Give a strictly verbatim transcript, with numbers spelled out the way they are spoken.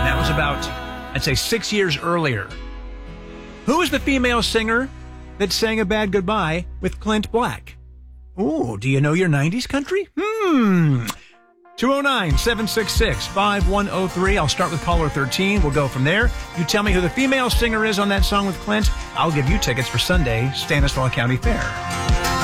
That was about, I'd say, six years earlier. Who is the female singer that sang A Bad Goodbye with Clint Black? Ooh, do you know your nineties country? Hmm. two oh nine, seven six six, five one oh three. I'll start with caller thirteen. We'll go from there. You tell me who the female singer is on that song with Clint. I'll give you tickets for Sunday, Stanislaus County Fair.